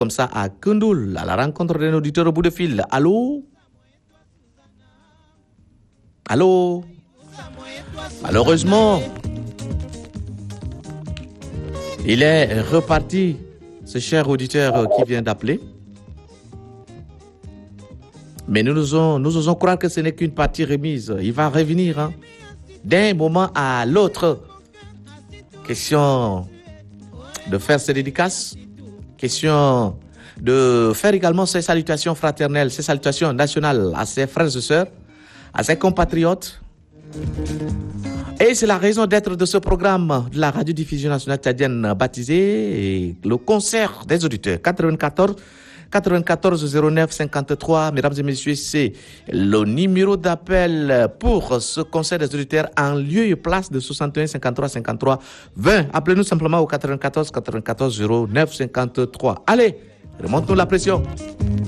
comme ça à Koundoul, à la rencontre d'un auditeur au bout de fil. Allô? Allô? Malheureusement, il est reparti, ce cher auditeur qui vient d'appeler. Mais nous osons croire que ce n'est qu'une partie remise. Il va revenir d'un moment à l'autre. Question de faire ses dédicaces. Question de faire également ses salutations fraternelles, ses salutations nationales à ses frères et sœurs, à ses compatriotes. Et c'est la raison d'être de ce programme de la radiodiffusion nationale tchadienne baptisé le concert des auditeurs. 94 09 53. Mesdames et messieurs, c'est le numéro d'appel pour ce concert des auditeurs en lieu et place de 61 53 53 20. Appelez-nous simplement au 94 09 53. Allez, remonte-nous la pression.